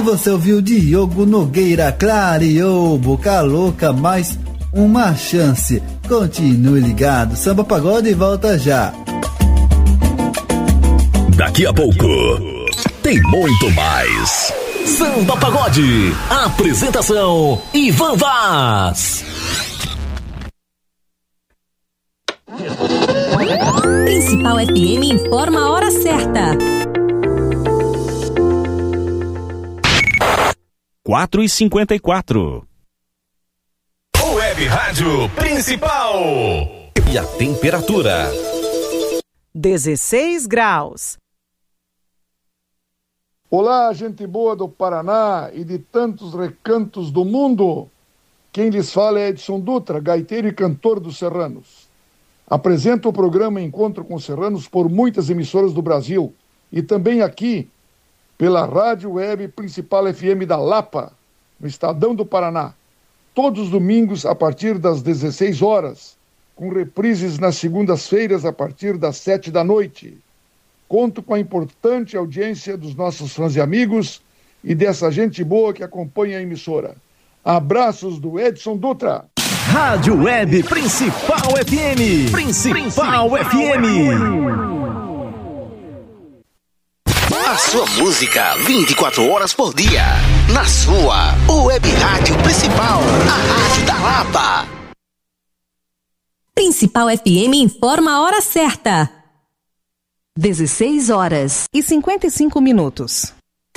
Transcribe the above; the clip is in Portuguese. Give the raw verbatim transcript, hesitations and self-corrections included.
você ouviu Diogo Nogueira, clareou, Boca Louca, mais uma chance. Continue ligado, Samba Pagode volta já. Daqui a pouco tem muito mais. Samba Pagode, apresentação Ivan Vaz. Principal F M informa a hora certa. quatro e cinquenta e quatro. Web Rádio Principal. E a temperatura? dezesseis graus. Olá, gente boa do Paraná e de tantos recantos do mundo. Quem lhes fala é Edson Dutra, gaiteiro e cantor dos Serranos. Apresento o programa Encontro com Serranos por muitas emissoras do Brasil e também aqui pela Rádio Web Principal F M da Lapa, no Estadão do Paraná, todos os domingos a partir das dezesseis horas, com reprises nas segundas-feiras a partir das sete da noite. Conto com a importante audiência dos nossos fãs e amigos e dessa gente boa que acompanha a emissora. Abraços do Edson Dutra. Rádio Web Principal F M. Principal, Principal F M. A sua música vinte e quatro horas por dia. Na sua Web Rádio Principal, a Rádio da Lapa. Principal F M informa a hora certa. dezesseis horas e cinquenta e cinco minutos.